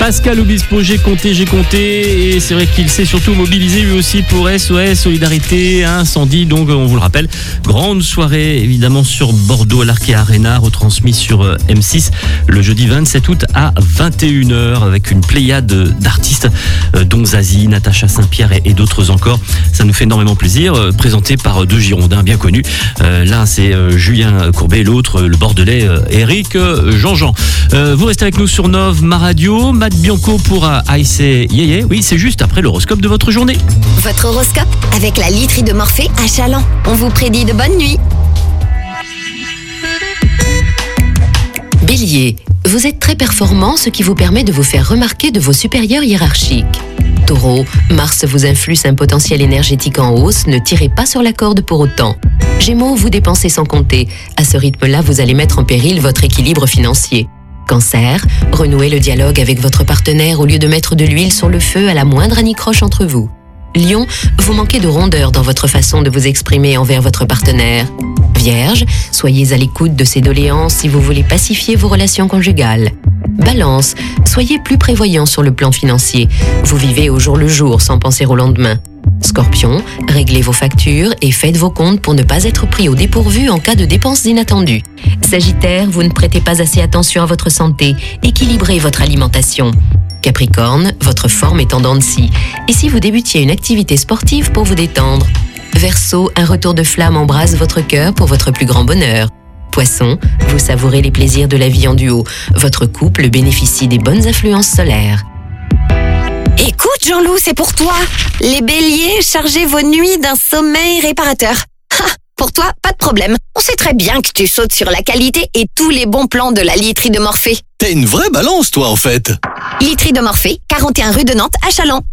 Pascal Obispo, j'ai compté, et c'est vrai qu'il s'est surtout mobilisé lui aussi pour SOS, Solidarité, Incendie. Donc on vous le rappelle, grande soirée évidemment sur Bordeaux à l'Arkea Arena, retransmise sur M6 le jeudi 27 août à 21h avec une pléiade d'artistes dont Zazie, Natacha Saint-Pierre et d'autres encore. Ça nous fait énormément plaisir, présenté par deux Girondins bien connus. L'un c'est Julien Courbet, l'autre le Bordelais Eric Jean-Jean. Vous restez avec nous sur Nov, ma radio. Matt Bianco pour I Say Yeah Yeah. Oui, c'est juste après l'horoscope de votre journée. Votre horoscope avec la literie de Morphée à Chaland. On vous prédit de bonnes nuits. Bélier, vous êtes très performant, ce qui vous permet de vous faire remarquer de vos supérieurs hiérarchiques. Taureau, Mars vous influe un potentiel énergétique en hausse, ne tirez pas sur la corde pour autant. Gémeaux, vous dépensez sans compter. À ce rythme-là, vous allez mettre en péril votre équilibre financier. Cancer, renouez le dialogue avec votre partenaire au lieu de mettre de l'huile sur le feu à la moindre anicroche entre vous. Lion, vous manquez de rondeur dans votre façon de vous exprimer envers votre partenaire. Vierge, soyez à l'écoute de ses doléances si vous voulez pacifier vos relations conjugales. Balance, soyez plus prévoyant sur le plan financier. Vous vivez au jour le jour sans penser au lendemain. Scorpion, réglez vos factures et faites vos comptes pour ne pas être pris au dépourvu en cas de dépenses inattendues. Sagittaire, vous ne prêtez pas assez attention à votre santé. Équilibrez votre alimentation. Capricorne, votre forme est en dents de scie. Et si vous débutiez une activité sportive pour vous détendre? Verseau, un retour de flamme embrase votre cœur pour votre plus grand bonheur. Poisson, vous savourez les plaisirs de la vie en duo. Votre couple bénéficie des bonnes influences solaires. Écoute Jean-Loup, c'est pour toi. Les béliers, chargez vos nuits d'un sommeil réparateur. Pour toi, pas de problème. On sait très bien que tu sautes sur la qualité et tous les bons plans de la literie de Morphée. T'es une vraie balance, toi, en fait. Literie de Morphée, 41 rue de Nantes à Chaland.